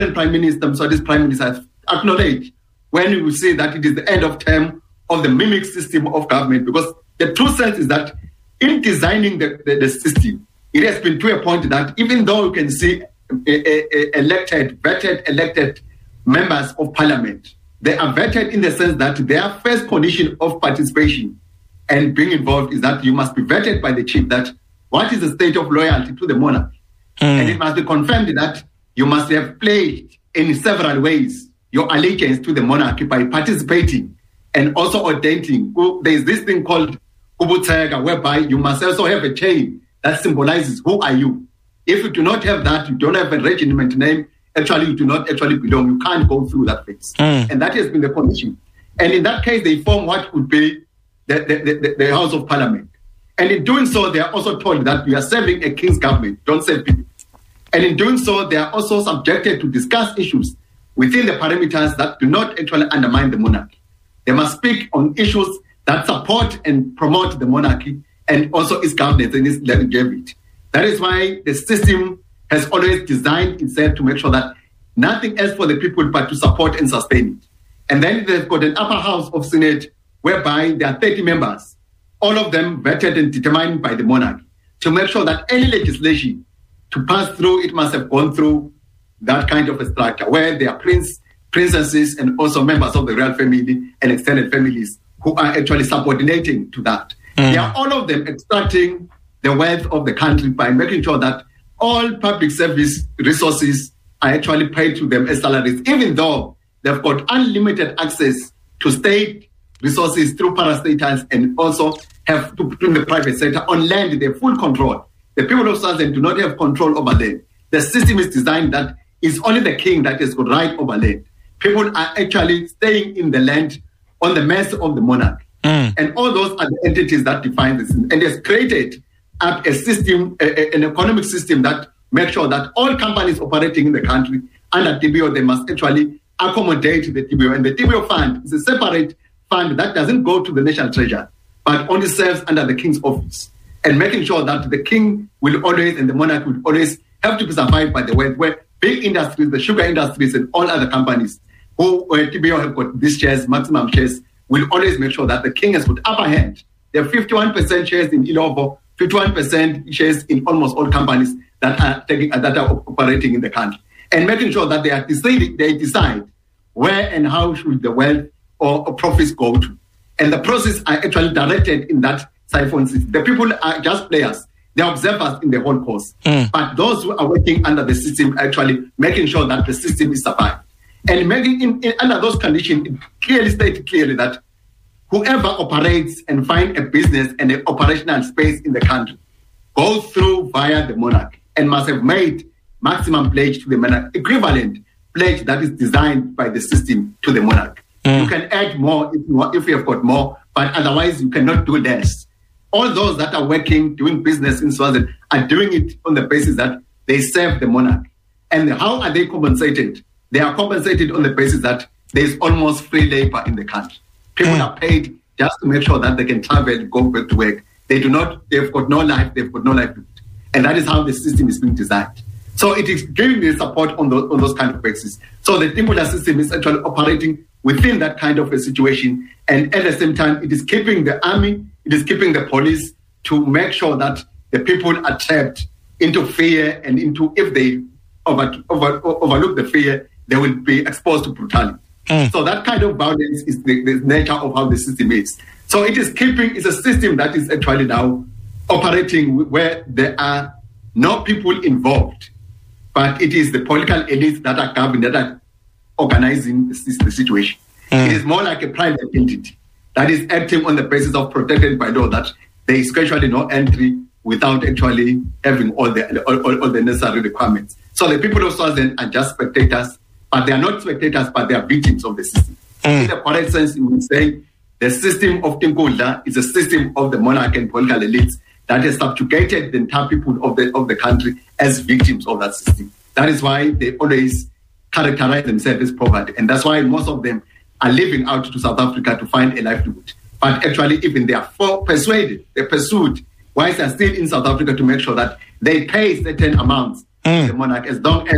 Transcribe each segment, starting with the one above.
Prime Minister, so this Prime Minister has acknowledged when you see that it is the end of term of the mimic system of government, because the true sense is that in designing the system, it has been to a point that even though you can see vetted elected members of parliament, they are vetted in the sense that their first condition of participation and being involved is that you must be vetted by the chief that what is the state of loyalty to the monarch. And it must be confirmed that you must have pledged in several ways your allegiance to the monarchy by participating and also ordaining. There is this thing called Ubutega, whereby you must also have a chain that symbolizes who are you. If you do not have that, you don't have a regiment name, actually you do not actually belong. You can't go through that phase. And that has been the condition. And in that case, they form what would be the House of Parliament. And in doing so, they are also told that you are serving a king's government, don't serve people. And in doing so, they are also subjected to discuss issues within the parameters that do not actually undermine the monarchy. They must speak on issues that support and promote the monarchy and also its governance and its longevity. That is why the system has always designed itself to make sure that nothing else for the people but to support and sustain it. And then they've got an upper house of Senate whereby there are 30 members, all of them vetted and determined by the monarchy, to make sure that any legislation to pass through, it must have gone through that kind of a structure where there are princesses and also members of the royal family and extended families who are actually subordinating to that. They are all of them extracting the wealth of the country by making sure that all public service resources are actually paid to them as salaries, even though they've got unlimited access to state resources through parastatals and also have to put in the private sector on land. They have full control. The people of Swaziland do not have control over land. The system is designed that it's only the king that has got right over land. People are actually staying in the land on the mercy of the monarch. And all those are the entities that define this. And it's created a system, an economic system that makes sure that all companies operating in the country under TBO, they must actually accommodate the TBO. And the TBO fund is a separate fund that doesn't go to the national treasury, but only serves under the king's office. And making sure that the king will always, and the monarch will always have to be survived by the wealth, where big industries, the sugar industries and all other companies who TBO have got these shares, maximum shares, will always make sure that the king has got upper hand. There are 51% shares in Ilovo, 51% shares in almost all companies that are operating in the country. And making sure that they decide where and how should the wealth or profits go to. And the process are actually directed in that siphon system. The people are just players. They are observers in the whole course. But those who are working under the system actually making sure that the system is survived. And making under those conditions, it clearly stated that whoever operates and find a business and an operational space in the country goes through via the monarch and must have made maximum pledge to the monarch, equivalent pledge that is designed by the system to the monarch. You can add more if you have got more, but otherwise you cannot do less. All those that are working, doing business in Swaziland are doing it on the basis that they serve the monarch. And how are they compensated? They are compensated on the basis that there is almost free labor in the country. People are paid just to make sure that they can travel and go back to work. They've got no livelihood. And that is how the system is being designed. So it is giving the support on those kind of bases. So the Timbola system is actually operating within that kind of a situation. And at the same time, it is keeping the army, it is keeping the police to make sure that the people are trapped into fear and into, if they overlook the fear, they will be exposed to brutality. So that kind of violence is the nature of how the system is. So it's a system that is actually now operating where there are no people involved, but it is the political elites that are governing, that are organizing the situation. It is more like a private entity that is acting on the basis of protected by law, that there is actually no entry without actually having all the necessary requirements. So the people of Swaziland are just spectators, but they are not spectators, but they are victims of the system. In the correct sense, you would say the system of Tinkudla is a system of the monarch and political elites that has subjugated the entire people of the country as victims of that system. That is why they always characterize themselves as poverty. And that's why most of them are living out to South Africa to find a livelihood. But actually, even they are pursued, whilst they are still in South Africa, to make sure that they pay certain amounts to the monarch, as long as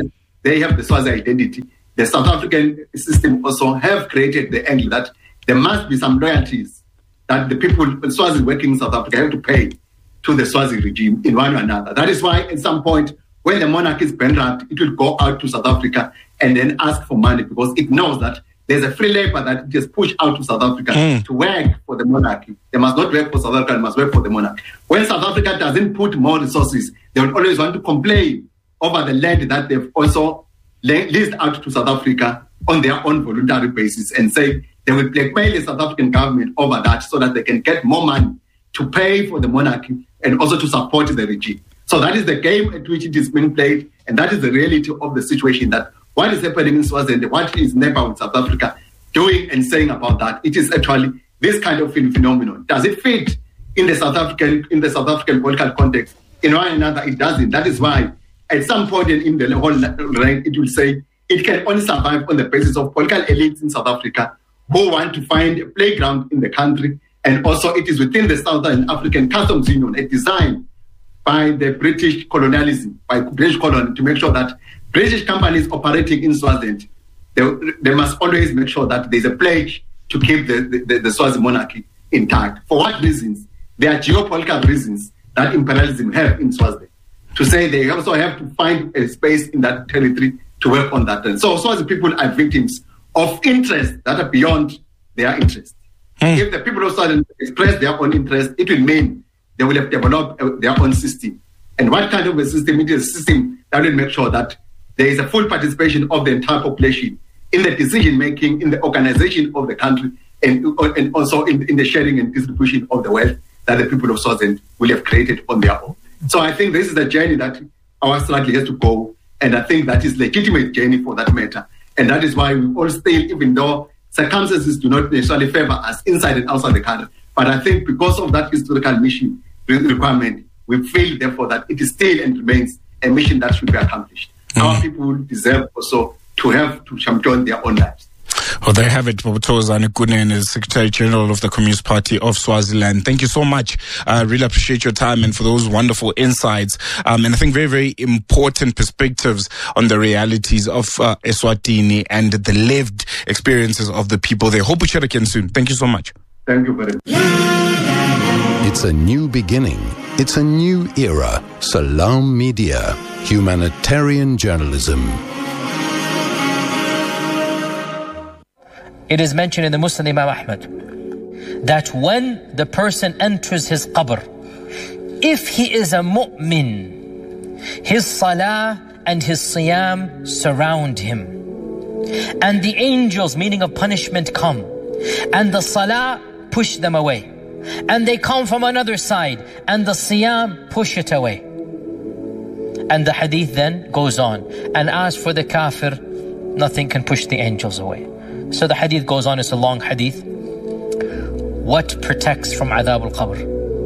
they have the Swazi identity. The South African system also have created the angle that there must be some loyalties that the people, Swazi working in South Africa, have to pay to the Swazi regime in one or another. That is why at some point, when the monarchy is bankrupt, it will go out to South Africa and then ask for money because it knows that there's a free labor that it is pushed out to South Africa to work for the monarchy. They must not work for South Africa, they must work for the monarchy. When South Africa doesn't put more resources, they will always want to complain over the land that they've also leased out to South Africa on their own voluntary basis and say they will blackmail the South African government over that so that they can get more money to pay for the monarchy and also to support the regime. So that is the game at which it is being played, and that is the reality of the situation, that what is happening in Swaziland, what is NEPA with South Africa doing and saying about that, it is actually this kind of phenomenon. Does it fit in the South African political context? In one another, it doesn't. That is why at some point in the whole rank, it will say it can only survive on the basis of political elites in South Africa who want to find a playground in the country. And also it is within the Southern African Customs Union, a design by the British colonialism, by British colony, to make sure that British companies operating in Swaziland, they must always make sure that there's a pledge to keep the Swazi monarchy intact. For what reasons? There are geopolitical reasons that imperialism have in Swaziland, to say they also have to find a space in that territory to work on that. And so Swazi people are victims of interests that are beyond their interest. If the people of Swaziland express their own interest, it will mean they will have developed their own system. And what kind of a system? It is a system that will make sure that there is a full participation of the entire population in the decision-making, in the organization of the country, and also in the sharing and distribution of the wealth that the people of Swaziland will have created on their own. So I think this is the journey that our struggle has to go, and I think that is legitimate journey for that matter. And that is why we all still, even though circumstances do not necessarily favor us inside and outside the country, but I think because of that historical mission requirement, we feel therefore that it is still and remains a mission that should be accomplished. Our people deserve also to have to champion their own lives. Well, there you have it. Bobotozane Kunene is Secretary General of the Communist Party of Swaziland. Thank you so much. I really appreciate your time and for those wonderful insights. And I think very, very important perspectives on the realities of Eswatini and the lived experiences of the people there. Hope we chat again soon. Thank you so much. Thank you very much. It's a new beginning. It's a new era. Salam Media. Humanitarian journalism. It is mentioned in the Musnad Imam Ahmad that when the person enters his qabr, if he is a mu'min, his salah and his siyam surround him. And the angels, meaning of punishment, come. And the salah push them away. And they come from another side. And the siyam push it away. And the hadith then goes on. And as for the kafir, nothing can push the angels away. So the hadith goes on, it's a long hadith. What protects from adhab al-qabr?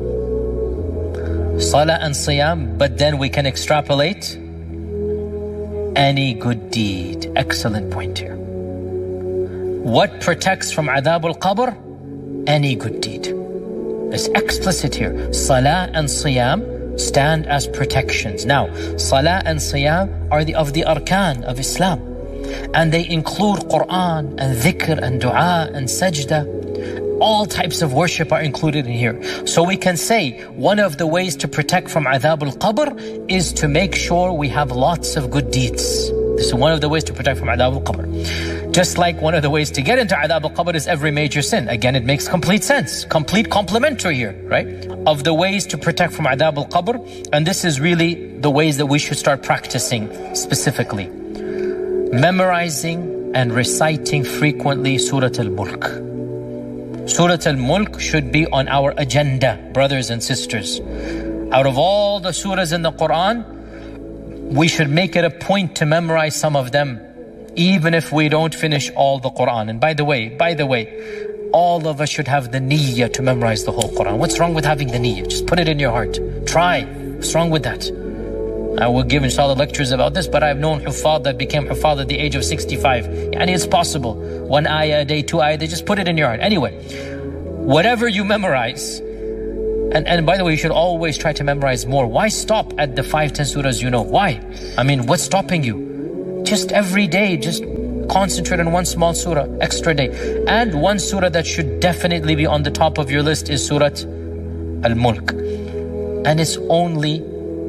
Salah and siyam, but then we can extrapolate any good deed. Excellent point here. What protects from adhab al-qabr? Any good deed. It's explicit here. Salah and siyam stand as protections. Now, salah and siyam are of the arkan of Islam. And they include Quran and dhikr and dua and sajda. All types of worship are included in here. So we can say one of the ways to protect from adhab al-qabr is to make sure we have lots of good deeds. This is one of the ways to protect from adhab al-qabr. Just like one of the ways to get into adhab al-qabr is every major sin. Again, it makes complete sense. Complete complementary here, right? Of the ways to protect from adhab al-qabr. And this is really the ways that we should start practicing specifically. Memorizing and reciting frequently Surah Al-Mulk. Surah Al-Mulk should be on our agenda, brothers and sisters. Out of all the surahs in the Quran, we should make it a point to memorize some of them, even if we don't finish all the Quran. And by the way, all of us should have the niyyah to memorize the whole Quran. What's wrong with having the niyyah? Just put it in your heart. Try. What's wrong with that? I will give inshallah lectures about this, but I've known huffaz that became huffaz at the age of 65. And it's possible. 1 ayah a day, 2 ayah a day, just put it in your heart. Anyway, whatever you memorize, and by the way, you should always try to memorize more. Why stop at the 5-10 surahs you know? Why? I mean, what's stopping you? Just every day, just concentrate on one small surah, extra day. And one surah that should definitely be on the top of your list is Surah Al-Mulk. And it's only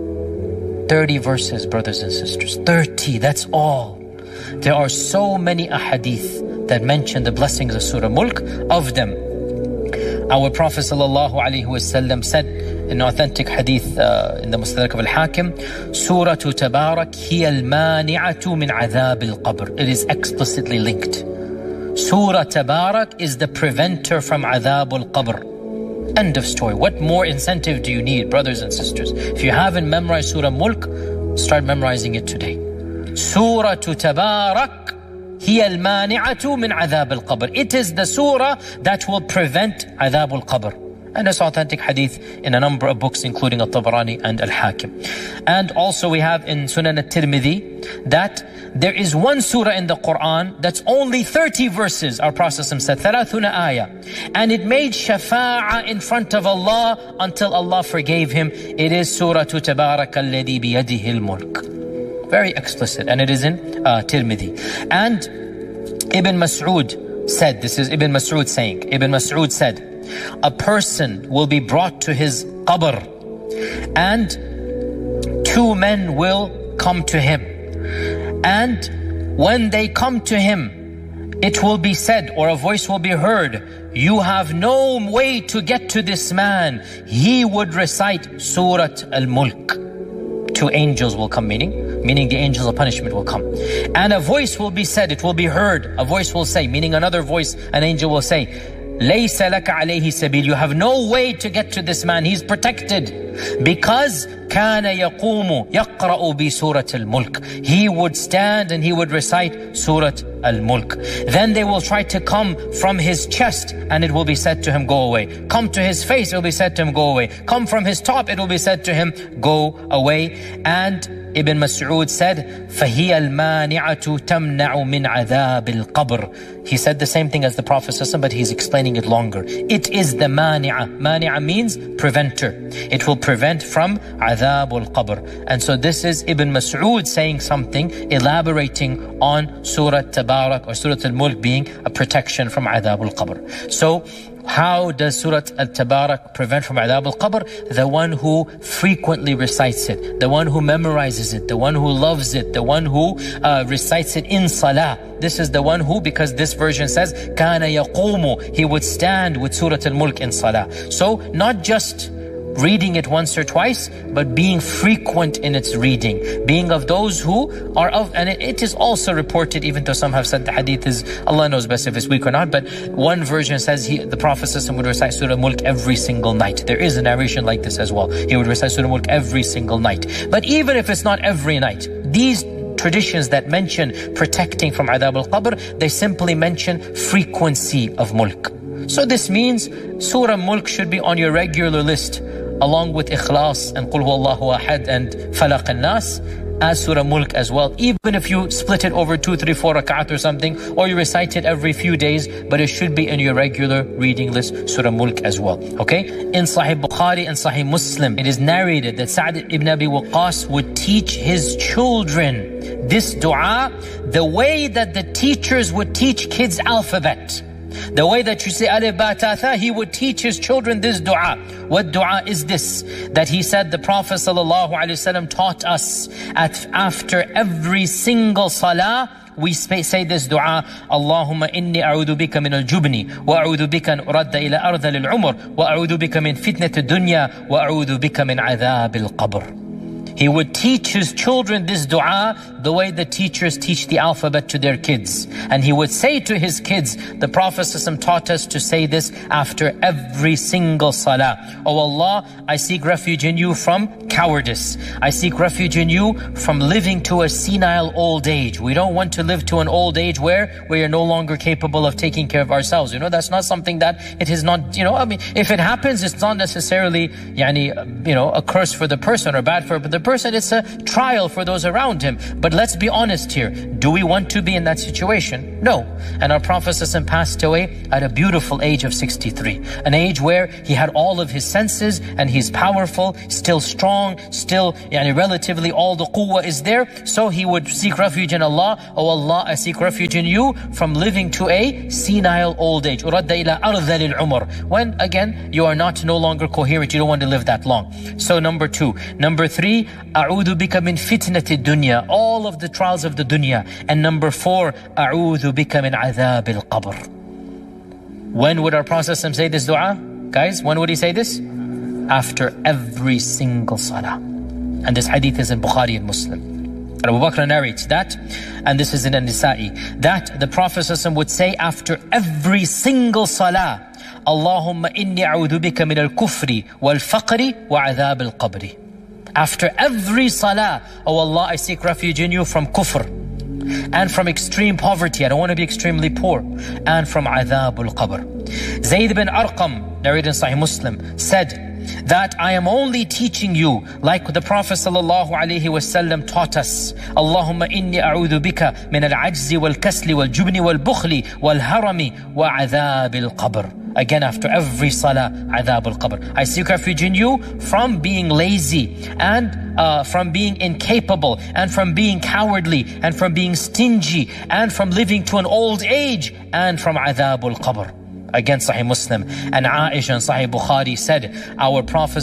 30 verses, brothers and sisters. 30, that's all. There are so many ahadith that mention the blessings of Surah Mulk. Of them, our Prophet ﷺ said in authentic hadith in the Mustadrak of Al-Hakim, Surah Tabarak hiya al-mani'atu min adhab al-qabr. It is explicitly linked. Surah Tabarak is the preventer from adhab al-qabr. End of story. What more incentive do you need, brothers and sisters? If you haven't memorized Surah Mulk, start memorizing it today. Surah Tabarak hiya al-mani'atu min adhab al-qabr. It is the surah that will prevent adhab al-qabr. And it's authentic hadith in a number of books, including Al-Tabarani and Al-Hakim. And also we have in Sunan At-Tirmidhi that there is one surah in the Quran that's only 30 verses. Our Prophet said, ثَلَاثُنَ آيَةً. And it made shafa'ah in front of Allah until Allah forgave him. It is Surah Tabarak alladhi biyadihi al-mulk. Very explicit. And it is in Tirmidhi. And Ibn Mas'ud said, this is Ibn Mas'ud saying, Ibn Mas'ud said, a person will be brought to his qabr and two men will come to him. And when they come to him, it will be said, or a voice will be heard, you have no way to get to this man. He would recite Surah Al-Mulk. Two angels will come, meaning the angels of punishment will come. And a voice will be said, it will be heard. A voice will say, meaning another voice, an angel will say, لَيْسَ لَكَ عَلَيْهِ سَبِيلٌ. You have no way to get to this man. He's protected. Because كَانَ يَقُومُ يَقْرَأُ بِسُورَةِ الْمُلْكِ. He would stand and he would recite Surah Al-Mulk. Then they will try to come from his chest and it will be said to him, go away. Come to his face, it will be said to him, go away. Come from his top, it will be said to him, go away. And Ibn Mas'ud said, فَهِيَ الْمَانِعَةُ تَمْنَعُ مِنْ عَذَابِ الْقَبْرِ. He said the same thing as the Prophet ﷺ, but he's explaining it longer. It is the mani'ah. Mani'ah means preventer. It will prevent from adhab al-qabr. And so this is Ibn Mas'ud saying something, elaborating on Surah Tabarak or Surah Al-Mulk being a protection from adhab al-qabr. So how does Surah Al-Tabarak prevent from adhab al-qabr? The one who frequently recites it, the one who memorizes it, the one who loves it, the one who recites it in salah. This is the one who, because this version says, كَانَ يَقُومُ. He would stand with Surah Al-Mulk in salah. So not just reading it once or twice, but being frequent in its reading, being of those who are of, and it is also reported, even though some have said the hadith is, Allah knows best if it's weak or not, but one version says the Prophet would recite Surah Mulk every single night. There is a narration like this as well. He would recite Surah Mulk every single night. But even if it's not every night, these traditions that mention protecting from adhab al-qabr, they simply mention frequency of mulk. So this means Surah Mulk should be on your regular list, along with Ikhlas and Qul Huwallahu Ahad and Falaq and Nas, as Surah Mulk as well. Even if you split it over 2, 3, 4 rak'at or something, or you recite it every few days, but it should be in your regular reading list, Surah Mulk as well. Okay? In Sahih Bukhari and Sahih Muslim, it is narrated that Sa'd ibn Abi Waqqas would teach his children this dua the way that the teachers would teach kids alphabet. The way that you say Alif Ba Ta Tha, he would teach his children this dua. What dua is this? That he said the Prophet ﷺ taught us after every single salah, we say this dua, Allahumma inni a'udhu bika min al-jubni, wa a'udhu bika an uradda ila ardhal al-umr, wa a'udhu bika min fitnat ad-dunya, wa a'udhu bika min adhab al-qabr. He would teach his children this dua the way the teachers teach the alphabet to their kids. And he would say to his kids, the Prophet ﷺ taught us to say this after every single salah. Oh Allah, I seek refuge in you from cowardice. I seek refuge in you from living to a senile old age. We don't want to live to an old age where we are no longer capable of taking care of ourselves. You know, that's not something that it is not, you know, I mean, if it happens, it's not necessarily, a curse for the person or bad for the person. person, it's a trial for those around him. But let's be honest here. Do we want to be in that situation? No. And our Prophet ﷺ passed away at a beautiful age of 63. An age where he had all of his senses and he's powerful, still strong, still relatively all the quwwah is there. So he would seek refuge in Allah. Oh Allah, I seek refuge in you from living to a senile old age. When again, you are no longer coherent, you don't want to live that long. So number 2. Number 3, أعوذ بك من فتنة الدنيا, all of the trials of the dunya. And number 4, أعوذ بك من عذاب القبر. When would our Prophet say this dua? Guys, when would he say this? After every single salah. And this hadith is in Bukhari and Muslim. Abu Bakr narrates that, and this is in An-Nisa'i, that the Prophet ﷺ would say after every single salah, Allahumma inni a'udhu bika min al-kufri wal-faqri wa adhab al-qabri. After every salah, oh Allah, I seek refuge in you from kufr and from extreme poverty. I don't want to be extremely poor. And from adhab al-qabr. Zayd bin Arqam, narrated in Sahih Muslim, said that I am only teaching you like the Prophet ﷺ taught us. Allahumma inni a'udhu bika min al-ajzi wal-kasli wal-jubni wal-bukhli wal-harami wa adhab al-qabr. Again, after every salah, adhab al-qabr. I seek refuge in you from being lazy and from being incapable and from being cowardly and from being stingy and from living to an old age and from adhab al-qabr. Again, Sahih Muslim. And Aisha and Sahih Bukhari said, our Prophet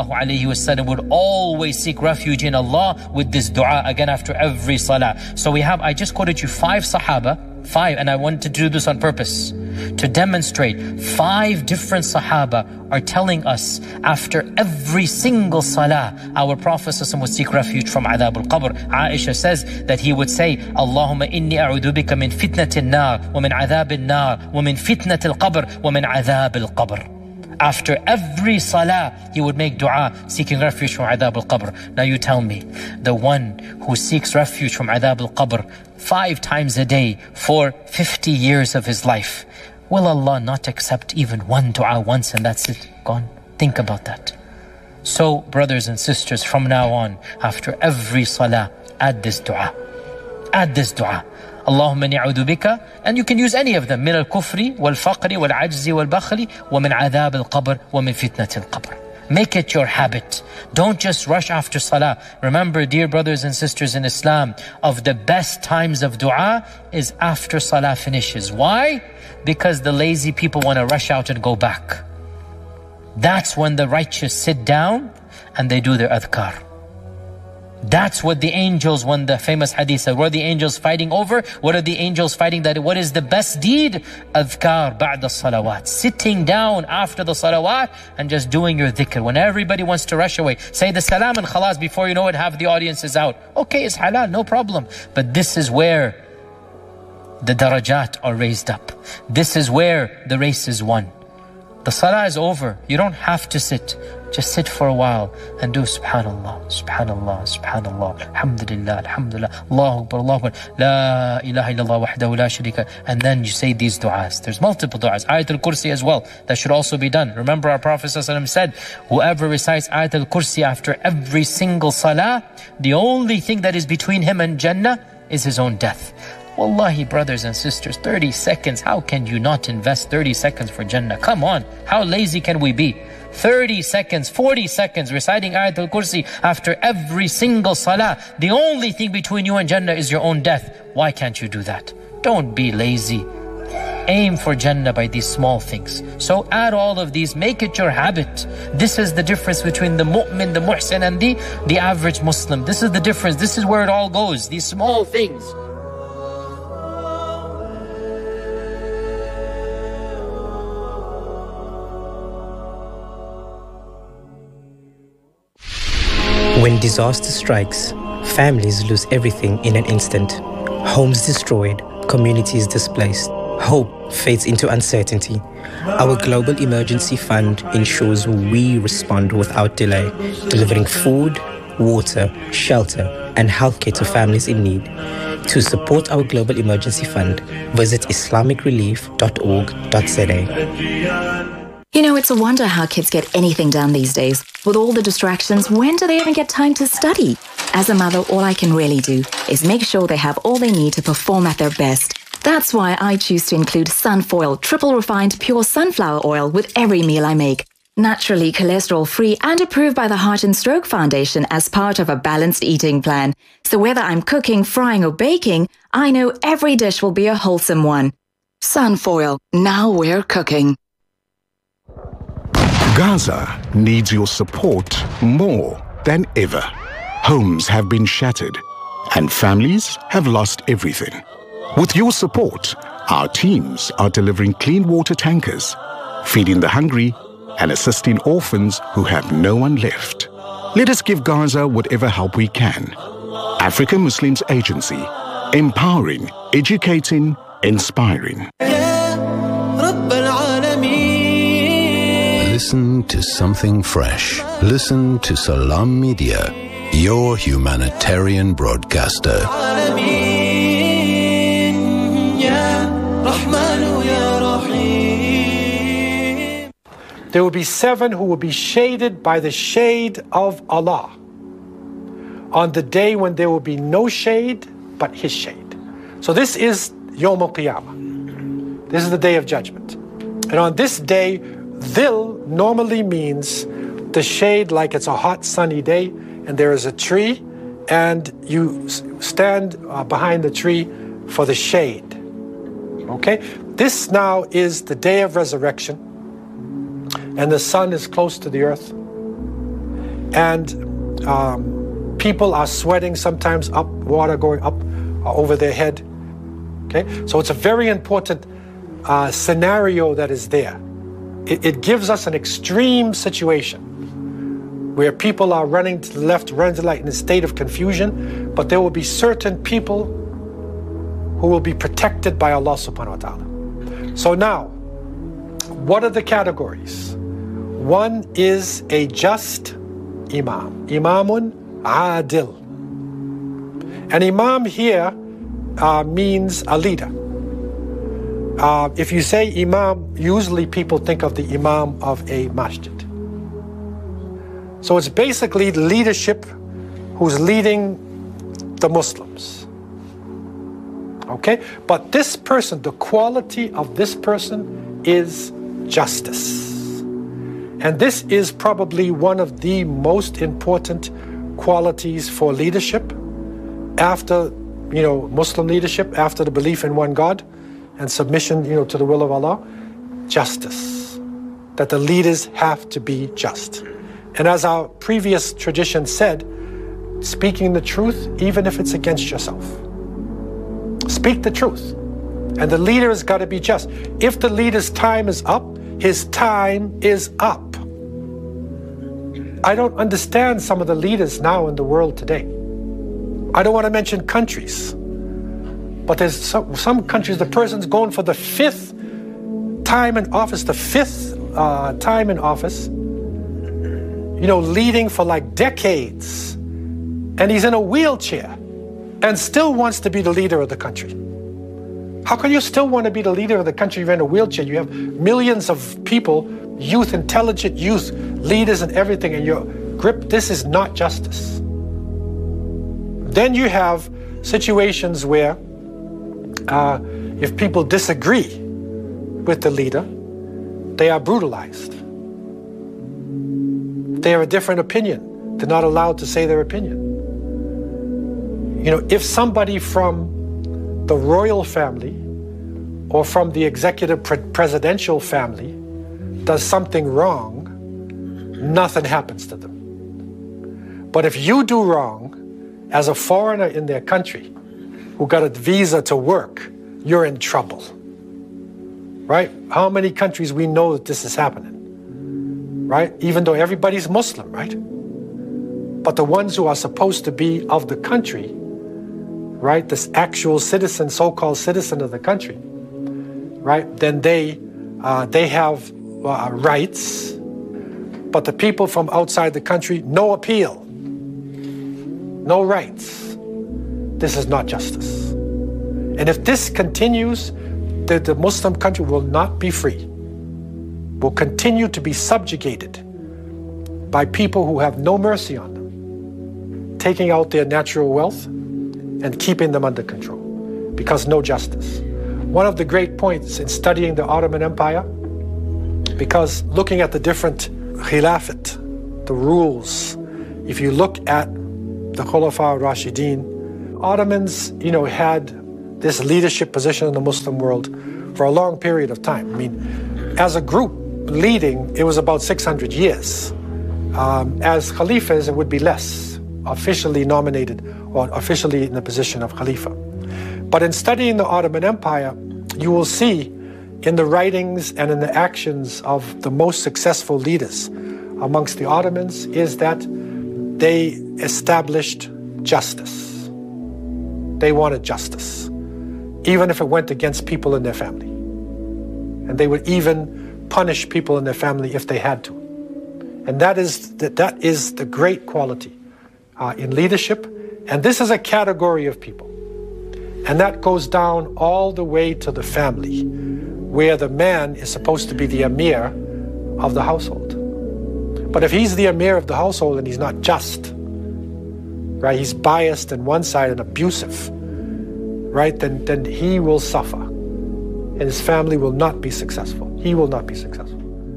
ﷺ would always seek refuge in Allah with this dua, again after every salah. So we have, I just quoted you 5 Sahaba, 5, and I wanted to do this on purpose to demonstrate 5 different Sahaba are telling us after every single salah, our Prophet ﷺ would seek refuge from adhab al-qabr. Aisha says that he would say, Allahumma inni a'udhu bika min fitnati an-nar wa min adhab an-nar wa min fitnati al-qabr wa min adhab al-qabr. After every salah, he would make dua seeking refuge from adhab al-qabr. Now you tell me, the one who seeks refuge from adhab al-qabr 5 times a day for 50 years of his life, will Allah not accept even one dua once and that's it, gone? Think about that. So brothers and sisters, from now on, after every salah, add this dua. Add this dua. Allahumma inni a'udhu bika, and you can use any of them, min al-kufri wal-faqri wal-ajzi wal-bakhli wa min adhab al-qabr wa min fitnat al-qabr. Make it your habit. Don't just rush after salah. Remember, dear brothers and sisters in Islam, of the best times of dua is after salah finishes. Why? Because the lazy people want to rush out and go back. That's when the righteous sit down and they do their adhkar. That's what the angels, when the famous hadith said, what are the angels fighting over? What are the angels fighting? That what is the best deed? Adhkar ba'da salawat. Sitting down after the salawat and just doing your dhikr. When everybody wants to rush away, say the salam and khalas, before you know it, half the audience is out. Okay, it's halal, no problem. But this is where the darajat are raised up. This is where the race is won. The salah is over. You don't have to sit. Just sit for a while and do subhanallah, subhanallah, subhanallah, alhamdulillah, alhamdulillah, Allahu Akbar, Allahu Akbar, la ilaha illallah wahdahu la sharika. And then you say these du'as. There's multiple du'as. Ayatul Kursi as well. That should also be done. Remember our Prophet ﷺ said, whoever recites Ayatul Kursi after every single salah, the only thing that is between him and Jannah is his own death. Wallahi, brothers and sisters, 30 seconds. How can you not invest 30 seconds for Jannah? Come on. How lazy can we be? 30 seconds, 40 seconds reciting Ayatul Kursi after every single salah. The only thing between you and Jannah is your own death. Why can't you do that? Don't be lazy. Aim for Jannah by these small things. So add all of these, make it your habit. This is the difference between the mu'min, the muhsin, and the average Muslim. This is the difference. This is where it all goes. These small things. When disaster strikes, families lose everything in an instant. Homes destroyed, communities displaced. Hope fades into uncertainty. Our Global Emergency Fund ensures we respond without delay, delivering food, water, shelter, and healthcare to families in need. To support our Global Emergency Fund, visit islamicrelief.org.za. You know, it's a wonder how kids get anything done these days. With all the distractions, when do they even get time to study? As a mother, all I can really do is make sure they have all they need to perform at their best. That's why I choose to include Sunfoil triple refined pure sunflower oil with every meal I make. Naturally cholesterol-free and approved by the Heart and Stroke Foundation as part of a balanced eating plan. So whether I'm cooking, frying or baking, I know every dish will be a wholesome one. Sunfoil, now we're cooking. Gaza needs your support more than ever. Homes have been shattered and families have lost everything. With your support, our teams are delivering clean water tankers, feeding the hungry, and assisting orphans who have no one left. Let us give Gaza whatever help we can. African Muslims Agency, empowering, educating, inspiring. Listen to something fresh. Listen to Salam Media, your humanitarian broadcaster. There will be 7 who will be shaded by the shade of Allah on the day when there will be no shade but His shade. So this is Yawm al-Qiyamah. This is the day of judgment. And on this day, Dhil normally means the shade, like it's a hot sunny day and there is a tree and you stand behind the tree for the shade. Okay? This now is the day of resurrection. And the sun is close to the earth. And people are sweating, sometimes up, water going up over their head. Okay? So it's a very important scenario that is there. It gives us an extreme situation where people are running to the left, running to the right in a state of confusion, but there will be certain people who will be protected by Allah subhanahu wa ta'ala. So now, what are the categories? One is a just imam, imamun adil. An imam here means a leader. If you say imam, usually people think of the imam of a masjid. So it's basically leadership who's leading the Muslims. Okay? But this person, the quality of this person is justice. And this is probably one of the most important qualities for leadership after, Muslim leadership, after the belief in one God and submission, to the will of Allah. Justice. That the leaders have to be just. And as our previous tradition said, speaking the truth, even if it's against yourself. Speak the truth. And the leader has got to be just. If the leader's time is up, his time is up. I don't understand some of the leaders now in the world today. I don't want to mention countries, but there's some countries, the person's going for the 5th time in office, time in office, leading for like decades, and he's in a wheelchair and still wants to be the leader of the country. How can you still want to be the leader of the country if you're in a wheelchair? You have millions of people, youth, intelligent youth, leaders and everything in your grip. This is not justice. Then you have situations where if people disagree with the leader, they are brutalized. They have a different opinion. They're not allowed to say their opinion. If somebody from the royal family or from the executive presidential family does something wrong, nothing happens to them. But if you do wrong as a foreigner in their country who got a visa to work, you're in trouble. Right? How many countries we know that this is happening? Right? Even though everybody's Muslim, right? But the ones who are supposed to be of the country, right, this actual citizen, so-called citizen of the country, right, then they have rights, but the people from outside the country, no appeal, no rights. This is not justice. And if this continues, the Muslim country will not be free. will continue to be subjugated by people who have no mercy on them, taking out their natural wealth and keeping them under control, because no justice. One of the great points in studying the Ottoman Empire, because looking at the different khilafat, the rules, if you look at the Khulafa Rashidin, Ottomans, had this leadership position in the Muslim world for a long period of time. I mean, as a group leading, it was about 600 years. As Khalifas, it would be less, officially nominated or officially in the position of Khalifa. But in studying the Ottoman Empire, you will see in the writings and in the actions of the most successful leaders amongst the Ottomans is that they established justice. They wanted justice, even if it went against people in their family. And they would even punish people in their family if they had to. And that is the great quality in leadership. And this is a category of people. And that goes down all the way to the family, where the man is supposed to be the emir of the household. But if he's the emir of the household and he's not just, right, he's biased on one side and abusive, right, then he will suffer. And his family will not be successful. He will not be successful.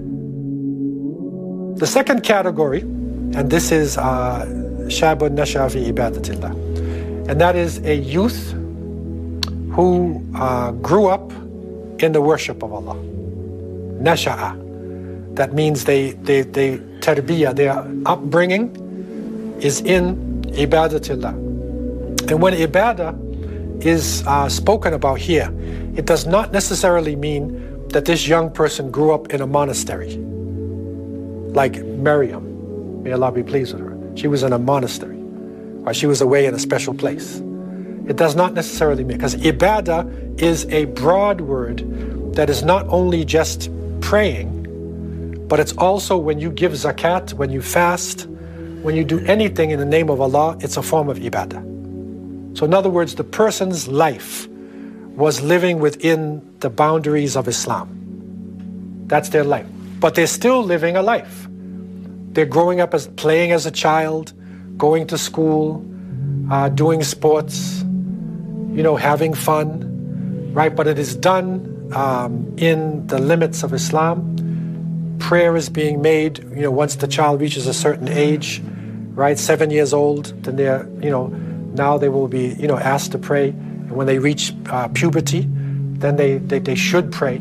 The second category, and this is Shabun Nasha fi Ibadatillah, and that is a youth who grew up in the worship of Allah. Nasha'a. That means they tarbiyah, their upbringing is in Ibadatillah. And when ibadah is spoken about here, it does not necessarily mean that this young person grew up in a monastery. Like Maryam, may Allah be pleased with her. She was in a monastery, or she was away in a special place. It does not necessarily mean, because ibadah is a broad word that is not only just praying, but it's also when you give zakat, when you fast, when you do anything in the name of Allah, it's a form of ibadah. So in other words, the person's life was living within the boundaries of Islam. That's their life. But they're still living a life. They're growing up as playing as a child, going to school, doing sports, having fun, right? But it is done in the limits of Islam. Prayer is being made, once the child reaches a certain age, right? 7 years old, then they're, now they will be, asked to pray. And when they reach puberty, then they should pray.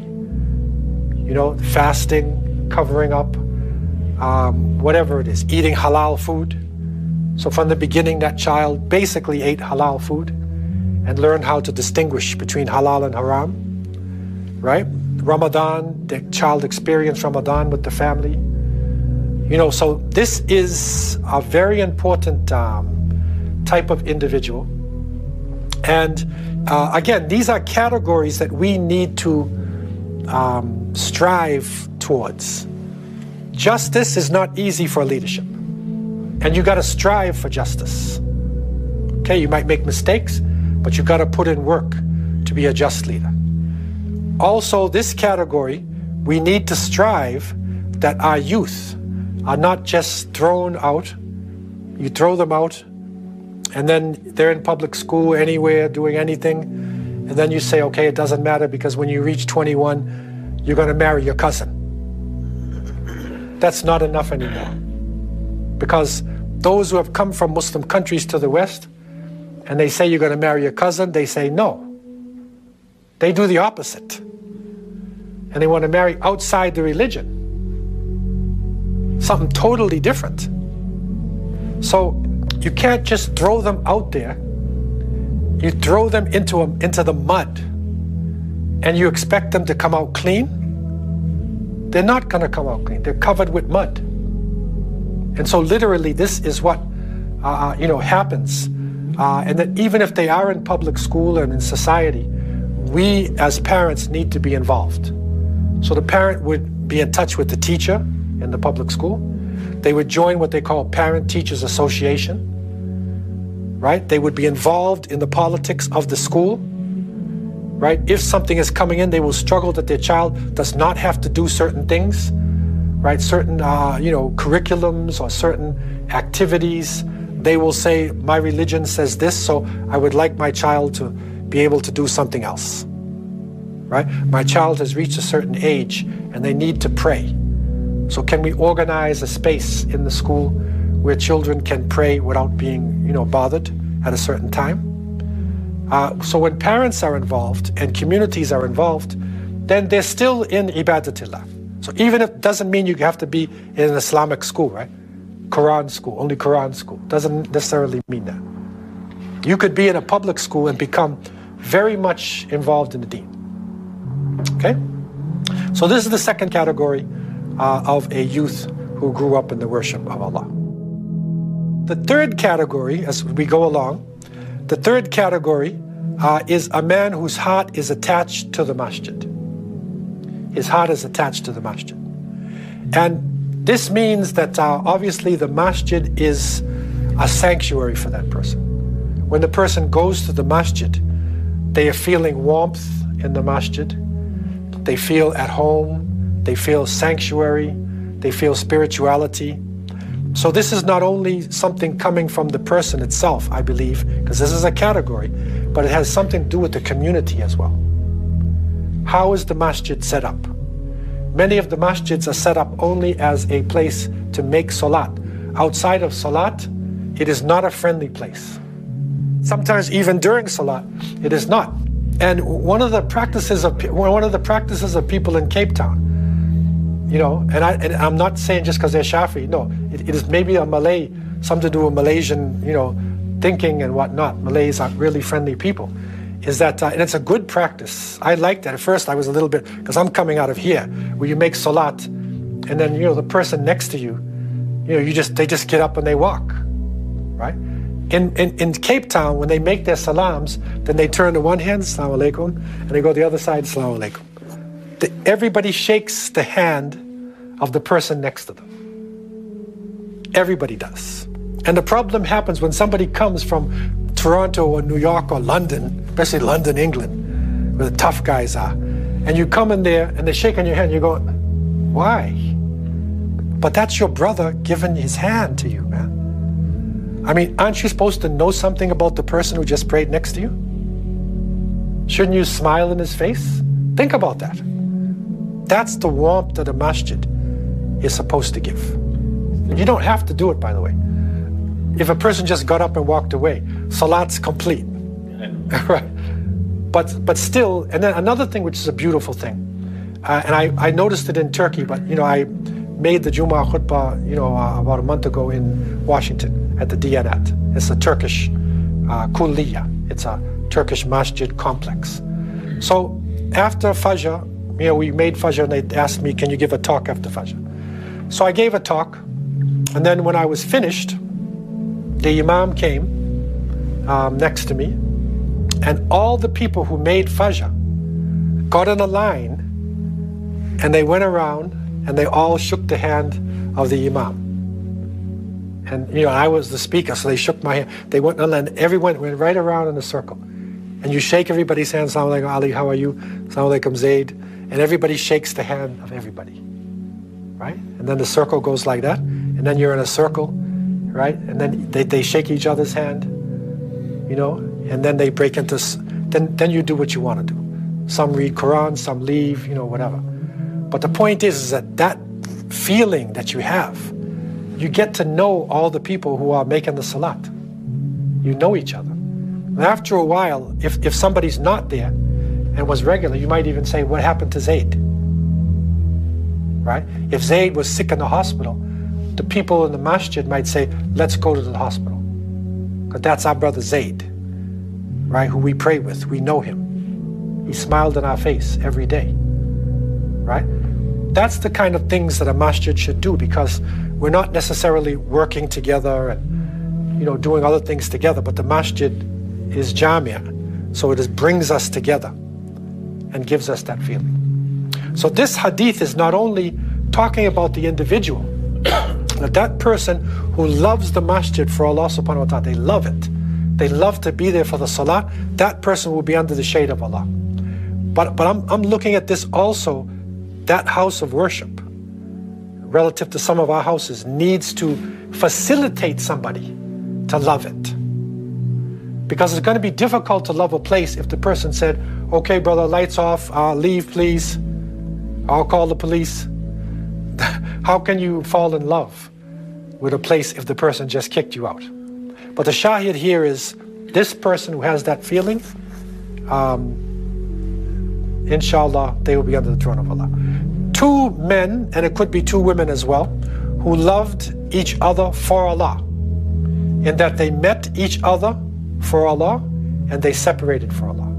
Fasting, covering up, whatever it is, eating halal food. So from the beginning, that child basically ate halal food and learned how to distinguish between halal and haram, right? Ramadan, the child experienced Ramadan with the family. So this is a very important type of individual. And again, these are categories that we need to strive towards. Justice is not easy for leadership. And you got to strive for justice. Okay, you might make mistakes, but you got to put in work to be a just leader. Also, this category, we need to strive that our youth are not just thrown out. You throw them out, and then they're in public school anywhere, doing anything, and then you say, okay, it doesn't matter because when you reach 21, you're going to marry your cousin. That's not enough anymore. Because those who have come from Muslim countries to the West, and they say you're going to marry your cousin, they say no. They do the opposite. And they want to marry outside the religion. Something totally different. So you can't just throw them out there. You throw them into the mud and you expect them to come out clean. They're not going to come out clean. They're covered with mud. And so literally this is what happens. And that even if they are in public school and in society, we as parents need to be involved. So the parent would be in touch with the teacher in the public school. They would join what they call Parent-Teachers Association, right? They would be involved in the politics of the school, right? If something is coming in, they will struggle that their child does not have to do certain things, right? Certain, curriculums or certain activities. They will say, my religion says this, so I would like my child to be able to do something else, right? My child has reached a certain age and they need to pray. So can we organize a space in the school where children can pray without being, bothered at a certain time? So when parents are involved and communities are involved, then they're still in ibadatillah. So even if it doesn't mean you have to be in an Islamic school, right? Quran school, only Quran school. Doesn't necessarily mean that. You could be in a public school and become very much involved in the deen. Okay? So this is the second category of a youth who grew up in the worship of Allah. The third category, as we go along, the third category is a man whose heart is attached to the masjid. His heart is attached to the masjid. And this means that obviously the masjid is a sanctuary for that person. When the person goes to the masjid, they are feeling warmth in the masjid. They feel at home. They feel sanctuary. They feel spirituality. So this is not only something coming from the person itself, I believe, because this is a category, but it has something to do with the community as well. How is the masjid set up? Many of the masjids are set up only as a place to make salat. Outside of salat, it is not a friendly place. Sometimes even during salat, it is not. And one of the practices of people in Cape Town, and I'm not saying just because they're Shafi. No, it is maybe a Malay, something to do with Malaysian, thinking and whatnot. Malays are really friendly people. Is that, and it's a good practice. I like that. At first I was a little bit, because I'm coming out of here, where you make salat, and then, the person next to you, they just get up and they walk, right? In Cape Town, when they make their salams, then they turn to one hand, Assalamu alaikum, and they go the other side, Assalamu alaikum. Everybody shakes the hand of the person next to them. Everybody does. And the problem happens when somebody comes from Toronto or New York or London, especially London, England, where the tough guys are, and you come in there and they shake on your hand, you go, why? But that's your brother giving his hand to you, man. I mean, aren't you supposed to know something about the person who just prayed next to you? Shouldn't you smile in his face? Think about that. That's the warmth that a masjid is supposed to give. You don't have to do it, by the way. If a person just got up and walked away, salat's complete. Right? But still, and then another thing which is a beautiful thing, and I noticed it in Turkey, but I made the Jummah khutbah, about a month ago in Washington at the Diyanat. It's a Turkish kulliya. It's a Turkish masjid complex. So after Fajr, we made Fajr and they asked me, can you give a talk after Fajr? So I gave a talk, and then when I was finished, the Imam came next to me, and all the people who made Fajr got in a line, and they went around, and they all shook the hand of the Imam. And, I was the speaker, so they shook my hand. They went in a line, everyone went right around in a circle. And you shake everybody's hand, Assalamu alaikum, Ali, how are you? Assalamu alaikum, Zaid. And everybody shakes the hand of everybody, right? And then the circle goes like that, and then you're in a circle, right? And then they shake each other's hand, and then they break into, then you do what you want to do. Some read Quran, some leave, whatever. But the point is that feeling that you have, you get to know all the people who are making the salat. You know each other. And after a while, if somebody's not there and was regular, you might even say, what happened to Zaid? Right? If Zaid was sick in the hospital, the people in the masjid might say, let's go to the hospital. Because that's our brother Zaid, right? Who we pray with, we know him. He smiled in our face every day, right? That's the kind of things that a masjid should do, because we're not necessarily working together and, doing other things together, but the masjid is jamia, so it brings us together and gives us that feeling. So this hadith is not only talking about the individual, that person who loves the masjid for Allah subhanahu wa ta'ala, they love it. They love to be there for the salah. That person will be under the shade of Allah. But I'm looking at this also, that house of worship, relative to some of our houses, needs to facilitate somebody to love it. Because it's going to be difficult to love a place if the person said, okay, brother, lights off, leave, please. I'll call the police. How can you fall in love with a place if the person just kicked you out? But the shahid here is this person who has that feeling, inshallah, they will be under the throne of Allah. Two men, and it could be two women as well, who loved each other for Allah, in that they met each other for Allah and they separated for Allah.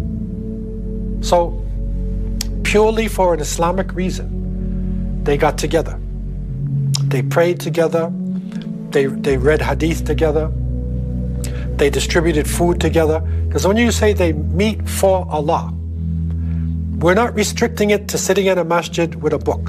So, purely for an Islamic reason, they got together. They prayed together, they read hadith together, they distributed food together. Because when you say they meet for Allah, we're not restricting it to sitting in a masjid with a book.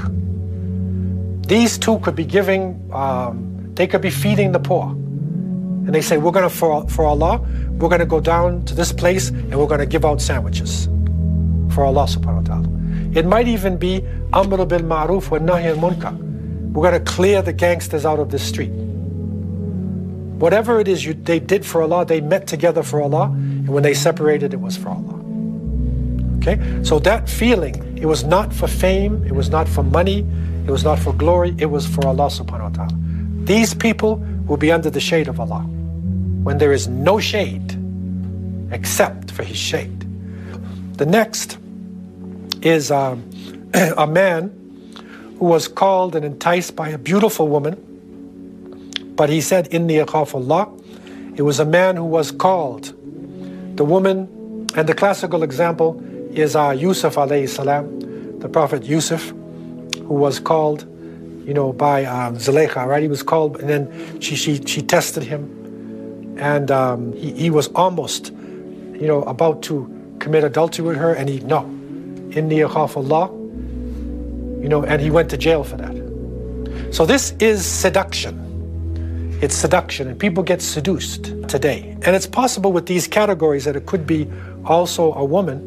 These two could be giving, they could be feeding the poor. And they say, we're going to, for Allah, we're going to go down to this place and we're going to give out sandwiches for Allah subhanahu wa ta'ala. It might even be Amr bil Ma'ruf wa Nahy al Munkar. We're going to clear the gangsters out of this street. Whatever it is they did for Allah, they met together for Allah, and when they separated, it was for Allah. Okay? So that feeling, it was not for fame, it was not for money, it was not for glory, it was for Allah subhanahu wa ta'ala. These people will be under the shade of Allah when there is no shade except for His shade. The next is a man who was called and enticed by a beautiful woman, but he said, Inni akhafu Allah. It was a man who was called. The woman, and the classical example is Yusuf alayhi salam, the Prophet Yusuf, who was called, by Zulaykha, right? He was called, and then she tested him, and he was almost, about to commit adultery with her, and no, Inni akhafu Allah, and he went to jail for that. So this is seduction. It's seduction, and people get seduced today. And it's possible with these categories that it could be also a woman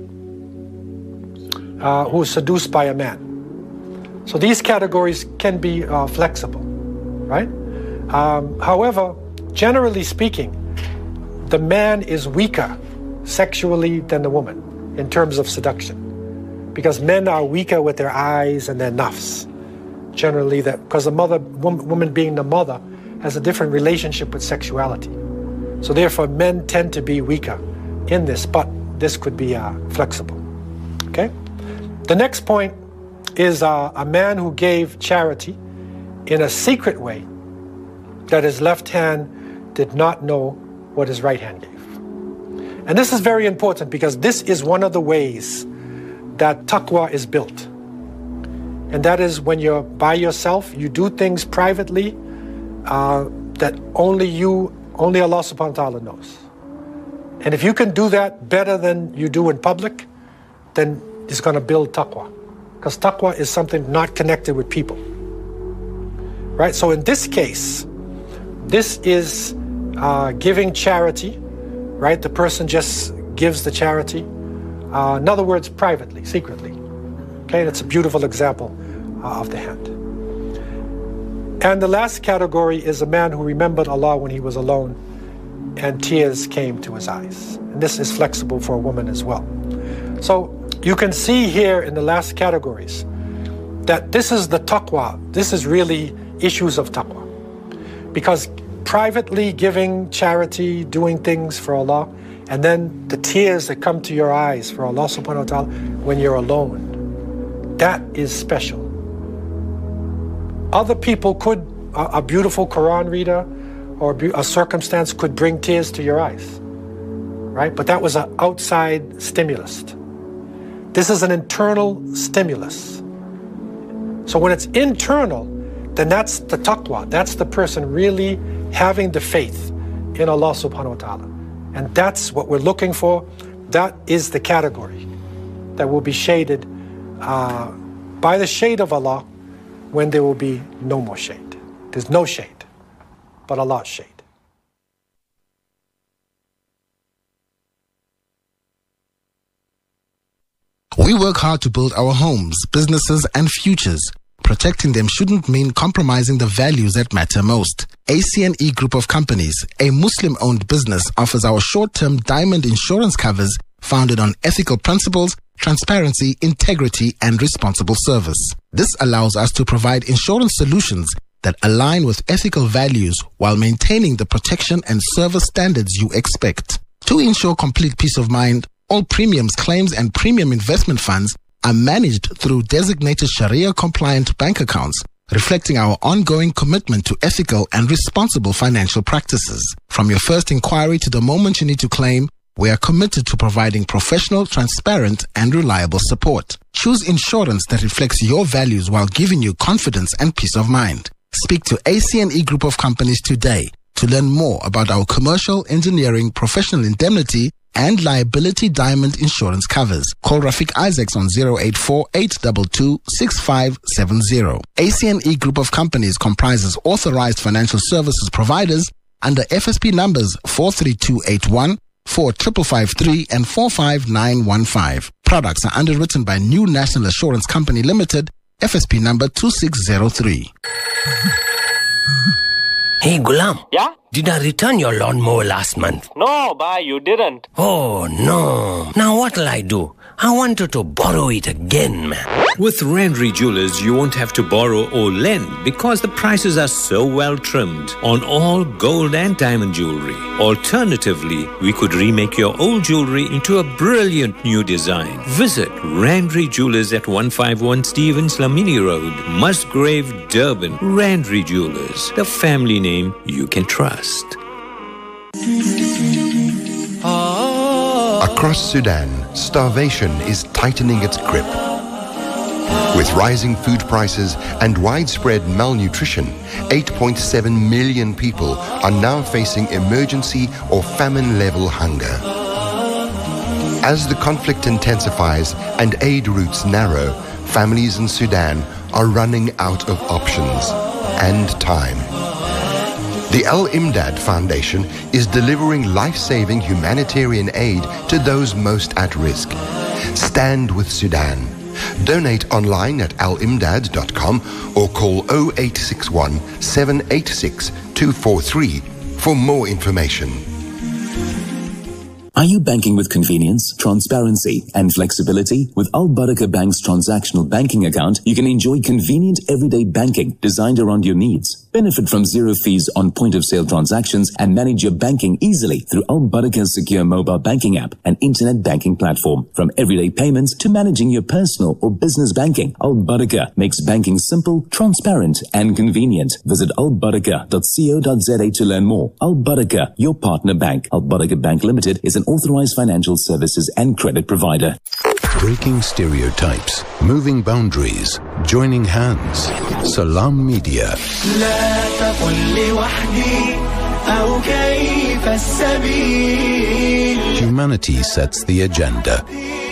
who is seduced by a man. So these categories can be flexible, right? However, generally speaking, the man is weaker sexually than the woman in terms of seduction, because men are weaker with their eyes and their nafs. Generally, because the woman being the mother, has a different relationship with sexuality. So therefore, men tend to be weaker in this, but this could be flexible. Okay? The next point is a man who gave charity in a secret way that his left hand did not know what his right hand gave. And this is very important because this is one of the ways that taqwa is built. And that is when you're by yourself, you do things privately that only Allah subhanahu wa ta'ala knows. And if you can do that better than you do in public, then it's going to build taqwa. Because taqwa is something not connected with people. Right? So in this case, this is giving charity, right? The person just gives the charity. In other words, privately, secretly. Okay, and it's a beautiful example of the hand. And the last category is a man who remembered Allah when he was alone and tears came to his eyes. And this is flexible for a woman as well. So you can see here in the last categories that this is the taqwa. This is really issues of taqwa. Because privately giving charity, doing things for Allah, and then the tears that come to your eyes for Allah subhanahu wa ta'ala when you're alone, that is special. Other people could, a beautiful Quran reader or a circumstance could bring tears to your eyes, right? But that was an outside stimulus. This is an internal stimulus. So when it's internal, then that's the taqwa. That's the person really having the faith in Allah subhanahu wa ta'ala. And that's what we're looking for. That is the category that will be shaded by the shade of Allah when there will be no more shade. There's no shade, but Allah's shade. We work hard to build our homes, businesses, and futures. Protecting them shouldn't mean compromising the values that matter most. ACNE Group of Companies, a Muslim-owned business, offers our short-term diamond insurance covers founded on ethical principles, transparency, integrity, and responsible service. This allows us to provide insurance solutions that align with ethical values while maintaining the protection and service standards you expect. To ensure complete peace of mind, all premiums, claims, and premium investment funds are managed through designated Sharia-compliant bank accounts, reflecting our ongoing commitment to ethical and responsible financial practices. From your first inquiry to the moment you need to claim, we are committed to providing professional, transparent, and reliable support. Choose insurance that reflects your values while giving you confidence and peace of mind. Speak to ACNE Group of Companies today to learn more about our commercial, engineering, professional indemnity, and liability diamond insurance covers. Call Rafiq Isaacs on 084-822-6570. ACNE Group of Companies comprises authorized financial services providers under FSP numbers 43281, 4553, and 45915. Products are underwritten by New National Assurance Company Limited, FSP number 2603. Hey, Gulam. Yeah? Did I return your lawnmower last month? No, bhai, you didn't. Oh, no. Now what'll I do? I wanted to borrow it again, man. With Randry Jewelers, you won't have to borrow or lend because the prices are so well trimmed on all gold and diamond jewelry. Alternatively, we could remake your old jewelry into a brilliant new design. Visit Randry Jewelers at 151 Stevens Lamini Road, Musgrave, Durban. Randry Jewelers, the family name you can trust. Across Sudan, starvation is tightening its grip. With rising food prices and widespread malnutrition, 8.7 million people are now facing emergency or famine-level hunger. As the conflict intensifies and aid routes narrow, families in Sudan are running out of options and time. The Al Imdad Foundation is delivering life-saving humanitarian aid to those most at risk. Stand with Sudan. Donate online at alimdad.com or call 0861 786 243 for more information. Are you banking with convenience, transparency, and flexibility? With Al Barakah Bank's transactional banking account, you can enjoy convenient everyday banking designed around your needs. Benefit from zero fees on point-of-sale transactions and manage your banking easily through Al Barakah's secure mobile banking app and internet banking platform. From everyday payments to managing your personal or business banking, Al Barakah makes banking simple, transparent, and convenient. Visit albarakah.co.za to learn more. Al Barakah, your partner bank. Al Barakah Bank Limited is an authorized financial services and credit provider. Breaking stereotypes, moving boundaries, joining hands. Salam Media. Humanity sets the agenda.